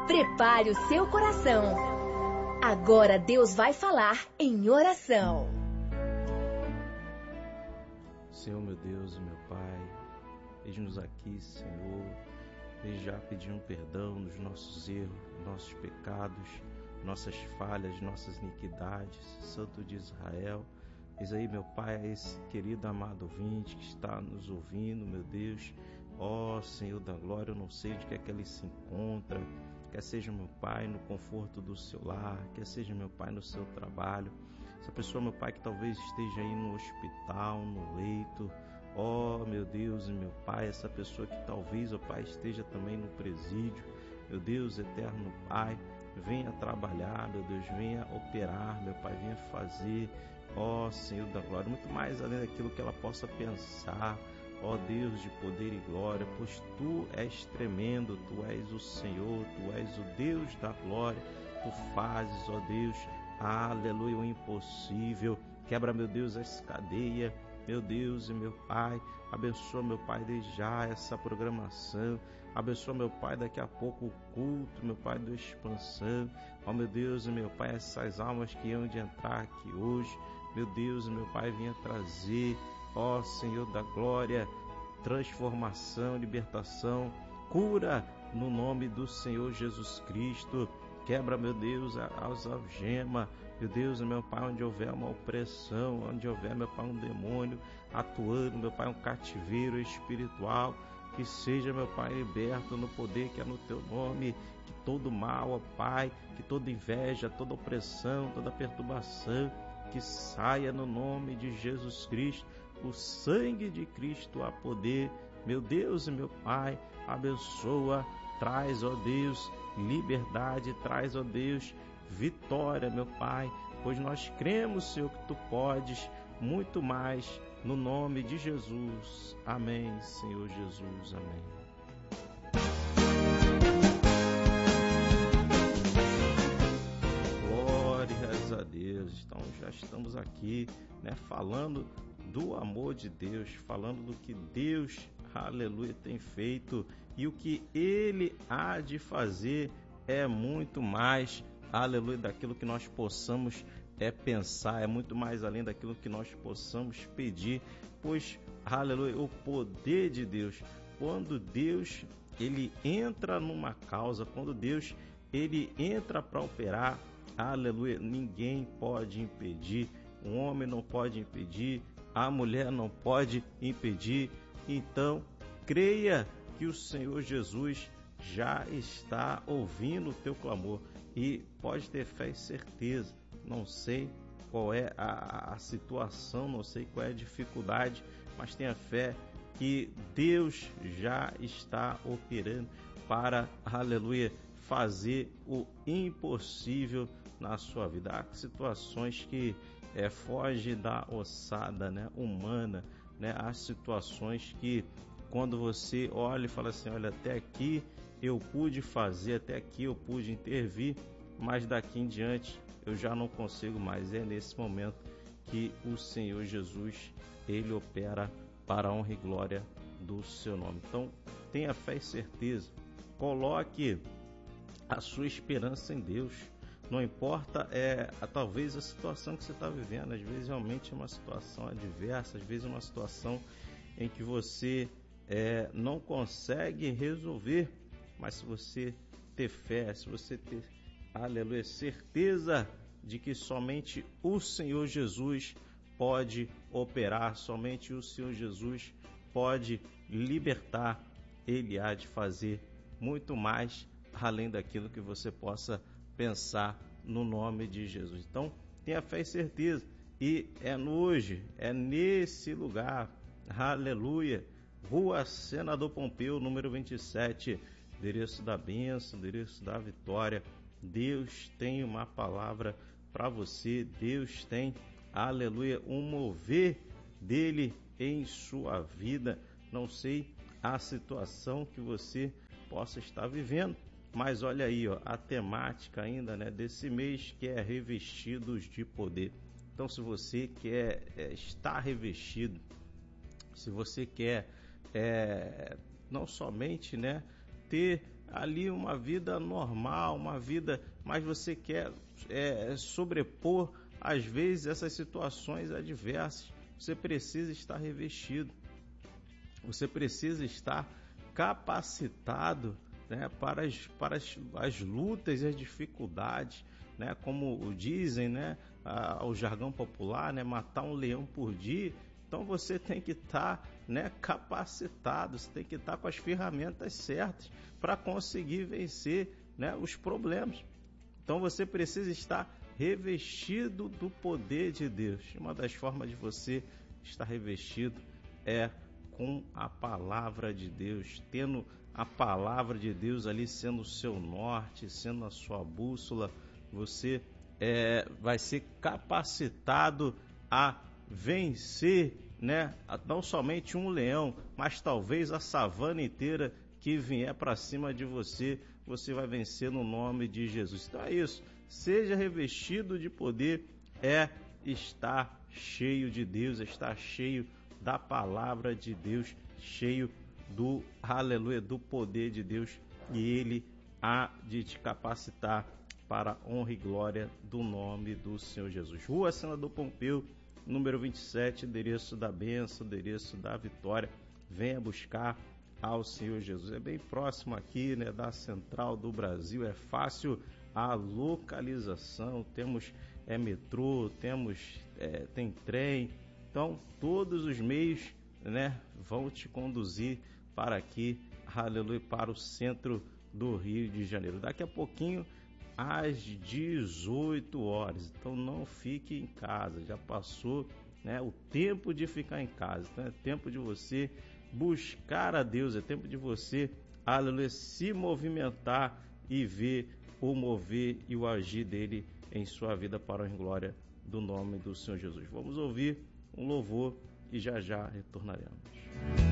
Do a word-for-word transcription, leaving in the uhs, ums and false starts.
Prepare o seu coração. Agora Deus vai falar em oração. Senhor, meu Deus e meu Pai, eis-nos aqui, Senhor, desde já pedindo perdão dos nossos erros, nossos pecados, nossas falhas, nossas iniquidades, Santo de Israel. Eis aí, meu Pai, esse querido amado ouvinte que está nos ouvindo, meu Deus. Ó Senhor da glória, eu não sei onde que é que ele se encontra, quer seja, meu Pai, no conforto do seu lar, quer seja, meu Pai, no seu trabalho. Essa pessoa, meu Pai, que talvez esteja aí no hospital, no leito. Ó meu Deus e meu Pai, essa pessoa que talvez, ó Pai, esteja também no presídio. Meu Deus, eterno Pai, venha trabalhar, meu Deus, venha operar, meu Pai, venha fazer, ó Senhor da glória, muito mais além daquilo que ela possa pensar, ó Deus de poder e glória, pois Tu és tremendo, Tu és o Senhor, Tu és o Deus da glória, Tu fazes, ó Deus, aleluia, o impossível. Quebra, meu Deus, essa cadeia, meu Deus e meu Pai, abençoa, meu Pai, desde já essa programação, abençoa, meu Pai, daqui a pouco o culto, meu Pai, do expansão, ó meu Deus e meu Pai, essas almas que iam de entrar aqui hoje, meu Deus e meu Pai, venha trazer, ó Senhor da glória, transformação, libertação, cura no nome do Senhor Jesus Cristo. Quebra, meu Deus, as algemas, meu Deus, meu Pai, onde houver uma opressão, onde houver, meu Pai, um demônio atuando, meu Pai, um cativeiro espiritual, que seja, meu Pai, liberto no poder que é no Teu nome, que todo mal, ó Pai, que toda inveja, toda opressão, toda perturbação, que saia no nome de Jesus Cristo, o sangue de Cristo a poder, meu Deus e meu Pai, abençoa, traz, ó Deus, liberdade, traz, ó Deus, vitória, meu Pai, pois nós cremos, Senhor, que Tu podes muito mais, no nome de Jesus. Amém, Senhor Jesus, amém. Glórias a Deus. Então já estamos aqui, né, falando do amor de Deus, falando do que Deus, aleluia, tem feito, e o que Ele há de fazer é muito mais, aleluia, daquilo que nós possamos é pensar, é muito mais além daquilo que nós possamos pedir, pois, aleluia, o poder de Deus, quando Deus, Ele entra numa causa, quando Deus, Ele entra para operar, aleluia, ninguém pode impedir, o homem não pode impedir, a mulher não pode impedir. Então, creia que o Senhor Jesus já está ouvindo o teu clamor e pode ter fé e certeza. Não sei qual é a, a situação, não sei qual é a dificuldade, mas tenha fé que Deus já está operando para, aleluia, fazer o impossível na sua vida. Há situações que é, fogem da ossada, né, humana, né? Há situações que quando você olha e fala assim, olha, até aqui eu pude fazer, até aqui eu pude intervir, mas daqui em diante eu já não consigo mais. É nesse momento que o Senhor Jesus, Ele opera para a honra e glória do seu nome. Então, tenha fé e certeza, coloque a sua esperança em Deus. Não importa é, a, talvez a situação que você está vivendo, às vezes realmente é uma situação adversa, às vezes é uma situação em que você é, não consegue resolver, mas se você ter fé, se você ter, aleluia, certeza de que somente o Senhor Jesus pode operar, somente o Senhor Jesus pode libertar, Ele há de fazer muito mais além daquilo que você possa pensar no nome de Jesus. Então, tenha fé e certeza. E é hoje, é nesse lugar, aleluia, Rua Senador Pompeu, número vinte e sete, endereço da bênção, endereço da vitória. Deus tem uma palavra para você, Deus tem, aleluia, um mover dele em sua vida. Não sei a situação que você possa estar vivendo, mas olha aí, ó, a temática ainda, né, desse mês, que é revestidos de poder. Então, se você quer é, estar revestido, se você quer é, não somente, né, ter ali uma vida normal, uma vida, mas você quer é, sobrepor, às vezes, essas situações adversas. Você precisa estar revestido, você precisa estar capacitado, né, para, as, para as, as lutas e as dificuldades, né, como dizem, né, a, o jargão popular, né, matar um leão por dia. Então você tem que estar, né, capacitado, você tem que estar com as ferramentas certas para conseguir vencer, né, os problemas. Então você precisa estar revestido do poder de Deus. Uma das formas de você estar revestido é com a palavra de Deus, tendo a palavra de Deus ali sendo o seu norte, sendo a sua bússola. Você é, vai ser capacitado a vencer, né, não somente um leão, mas talvez a savana inteira que vier para cima de você, você vai vencer no nome de Jesus. Então é isso, seja revestido de poder, é estar cheio de Deus, é estar cheio da palavra de Deus, cheio do, aleluia, do poder de Deus, e Ele há de te capacitar para a honra e glória do nome do Senhor Jesus. Rua Senador Pompeu, número vinte e sete, endereço da bênção, endereço da vitória. Venha buscar ao Senhor Jesus. É bem próximo aqui, né, da central do Brasil, é fácil a localização, temos é, metrô, temos é, tem trem, então todos os meios, né, vão te conduzir para aqui, aleluia, para o centro do Rio de Janeiro. Daqui a pouquinho, às dezoito horas, então não fique em casa, já passou, né, o tempo de ficar em casa, então é tempo de você buscar a Deus, é tempo de você, aleluia, se movimentar e ver o mover e o agir dele em sua vida para a glória do nome do Senhor Jesus. Vamos ouvir um louvor e já já retornaremos.